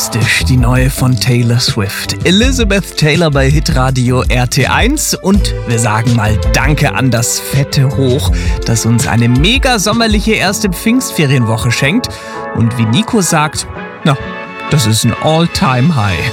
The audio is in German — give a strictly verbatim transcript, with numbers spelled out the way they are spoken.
bombastisch, die neue von Taylor Swift. Elizabeth Taylor bei Hitradio R T eins und wir sagen mal Danke an das fette Hoch, das uns eine mega sommerliche erste Pfingstferienwoche schenkt. Und wie Nico sagt, na, das ist ein All-Time-High.